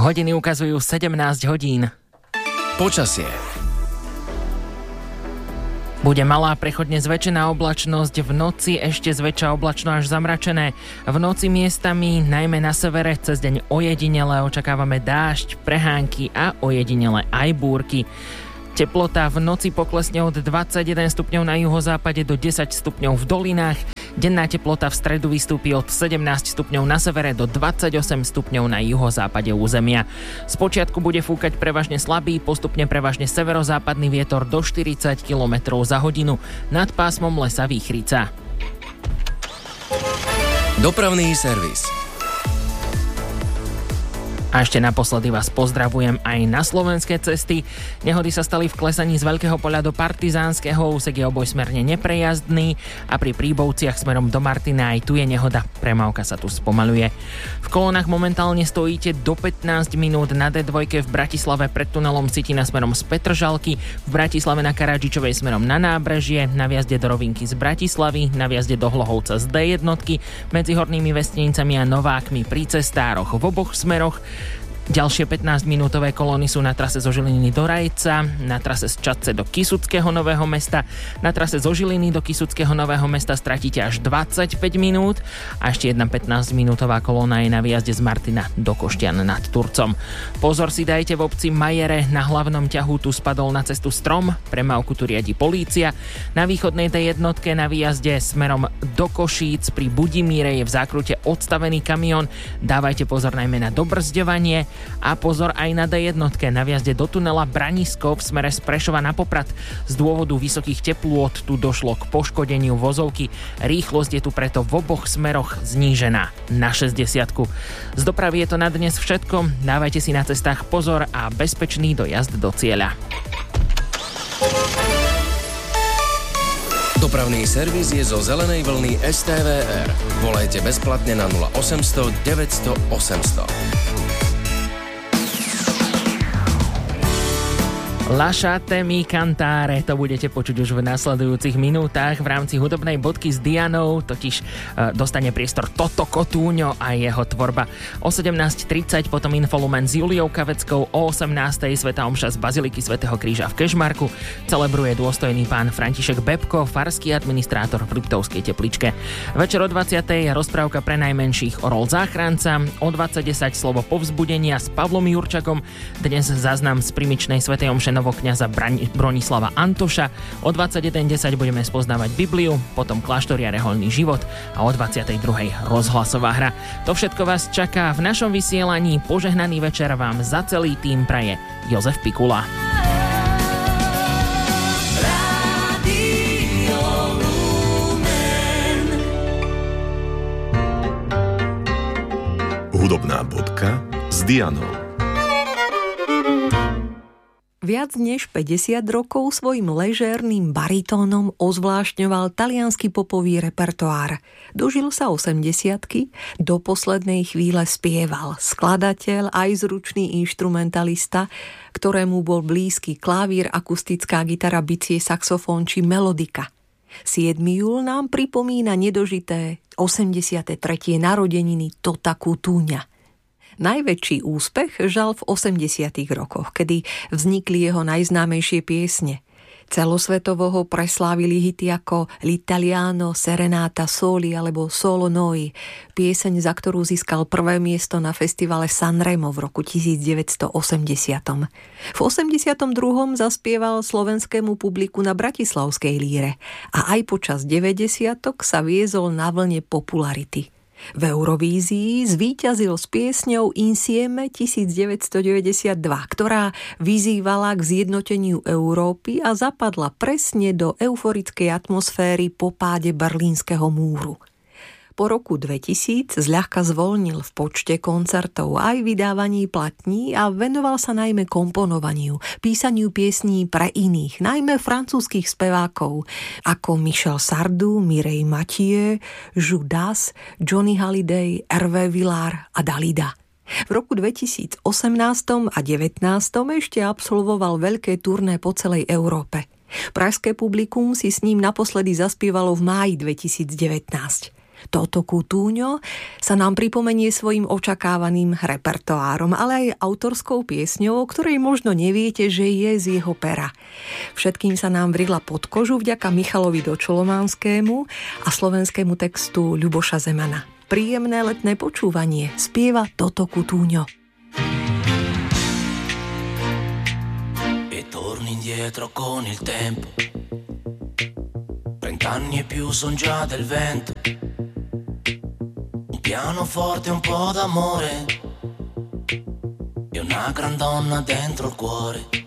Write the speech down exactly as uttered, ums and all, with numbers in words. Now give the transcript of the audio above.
Hodiny ukazujú sedemnásť hodín. Počasie. Bude malá prechodne zväčšená oblačnosť, v noci ešte zväčša oblačno až zamračené. V noci miestami, najmä na severe, cez deň ojedinele očakávame dážď, prehánky a ojedinele aj búrky. Teplota v noci poklesne od dvadsaťjeden stupňov na juhozápade do desať stupňov v dolinách. Denná teplota v stredu vystúpi od sedemnásť stupňov na severe do dvadsaťosem stupňov na juhozápade územia. Spočiatku bude fúkať prevažne slabý, postupne prevažne severozápadný vietor do štyridsať kilometrov za hodinu. Nad pásmom lesa výchrica. Dopravný servis. A ešte naposledy vás pozdravujem aj na slovenské cesty. Nehody sa stali v klesaní z Veľkého Poľa do Partizánskeho, úsek je obojsmerne neprejazdný a pri Príbovciach smerom do Martina aj tu je nehoda, premávka sa tu spomaľuje. V kolónach momentálne stojíte do pätnásť minút na dé dva v Bratislave pred tunelom Citina smerom z Petržalky, v Bratislave na Karadžičovej smerom na Nábrežie, na viazde do Rovinky z Bratislavy, na viazde do Hlohovca z dé jedna, medzi Hornými Vestenicami a Novákmi pri cestároch v oboch smeroch. Ďalšie pätnásťminútové kolóny sú na trase zo Žiliny do Rajca, na trase z Čadce do Kysuckého Nového Mesta, na trase zo Žiliny do Kysuckého Nového Mesta stratíte až dvadsaťpäť minút a ešte jedna pätnásťminútová kolóna je na výjazde z Martina do Koštian nad Turcom. Pozor si dajte v obci Majere, na hlavnom ťahu tu spadol na cestu strom, premávku tu riadi polícia. Na východnej dé jedna na výjazde smerom do Košíc pri Budimíre je v zákrute odstavený kamión, dávajte pozor najmä na dobrzďovanie. A pozor aj na dé jedna, na viazde do tunela Branisko v smere z Prešova na Poprad. Z dôvodu vysokých teplôt tu došlo k poškodeniu vozovky. Rýchlosť je tu preto v oboch smeroch znížená na šesťdesiatku. Z dopravy je to na dnes všetko. Dávajte si na cestách pozor a bezpečný dojazd do cieľa. Dopravný servis je zo zelenej vlny es té vé er. Volajte bezplatne na nula osemsto deväťsto osemsto. Lasciate mi cantare, to budete počuť už v nasledujúcich minútach. V rámci hudobnej bodky s Dianou totiž e, dostane priestor Toto Cotugno a jeho tvorba. O sedemnásť tridsať potom Infolumen s Juliou Kaveckou, o osemnástej svätá omša z Baziliky svätého Kríža v Kežmarku. Celebruje dôstojný pán František Bebko, farský administrátor v Liptovskej Tepličke. Večer o dvadsiatej rozprávka pre najmenších Orol záchranca, o dvadsať desať slovo povzbudenia s Pavlom Jurčakom, dnes záznam z primičnej svätej omše novokňaza Bronislava Antoša. O dvadsaťjeden desať budeme spoznávať Bibliu, potom kláštory a rehoľný život a o dvadsiatej druhej rozhlasová hra. To všetko vás čaká v našom vysielaní. Požehnaný večer vám za celý tým praje Jozef Pikula. Hudobná bodka s Dianou. Viac než päťdesiat rokov svojim ležérnym baritónom ozvláštňoval taliansky popový repertoár. Dožil sa osemdesiatky, do poslednej chvíle spieval skladateľ aj zručný inštrumentalista, ktorému bol blízky klavír, akustická gitara, bicie, saxofón či melodika. siedmeho júla nám pripomína nedožité osemdesiate tretie narodeniny Tota Cotugna. Najväčší úspech žal v osemdesiatych rokoch, kedy vznikli jeho najznámejšie piesne. Celosvetovo ho preslávili hity ako L'Italiano, Serenata Soli alebo Solo Noi, pieseň, za ktorú získal prvé miesto na festivale Sanremo v roku devätnásťstoosemdesiat. V osemdesiatom druhom zaspieval slovenskému publiku na bratislavskej líre a aj počas deväťdesiatok sa viezol na vlne popularity. V Eurovízii zvíťazil s piesňou Insieme devätnásťstodeväťdesiatdva, ktorá vyzývala k zjednoteniu Európy a zapadla presne do euforickej atmosféry po páde Berlínskeho múru. Po roku dvetisíc zľahka zvolnil v počte koncertov aj vydávaní platní a venoval sa najmä komponovaniu, písaniu piesní pre iných, najmä francúzskych spevákov ako Michel Sardou, Mireille Mathieu, Judas, Johnny Hallyday, Hervé Villard a Dalida. V roku dvetisícosemnásť a devätnásť ešte absolvoval veľké turné po celej Európe. Pražské publikum si s ním naposledy zaspievalo v máji dvetisícdevätnásť. Toto Cutugno sa nám pripomenie svojim očakávaným repertoárom, ale aj autorskou piesňou, o ktorej možno neviete, že je z jeho pera. Všetkým sa nám vrila pod kožu vďaka Michalovi Dočolománskému a slovenskému textu Ľuboša Zemana. Príjemné letné počúvanie spieva Toto Cutugno. E torni indietro con il tempo. Vent'anni e più son già del vento. Un pianoforte, un po' d'amore e una gran donna dentro il cuore.